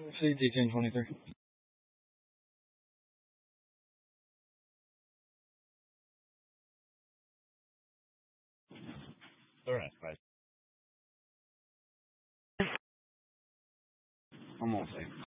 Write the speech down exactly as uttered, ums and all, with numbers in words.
C D ten twenty-three. Very nice, guys. I'm all safe.